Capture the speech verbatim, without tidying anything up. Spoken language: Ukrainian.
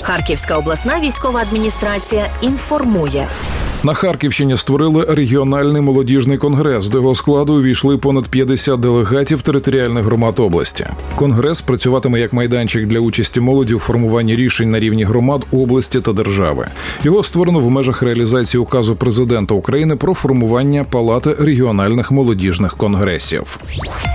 Харківська обласна військова адміністрація інформує. На Харківщині створили регіональний молодіжний конгрес. До його складу увійшли понад п'ятдесят делегатів територіальних громад області. Конгрес працюватиме як майданчик для участі молоді у формуванні рішень на рівні громад, області та держави. Його створено в межах реалізації указу президента України про формування Палати регіональних молодіжних конгресів.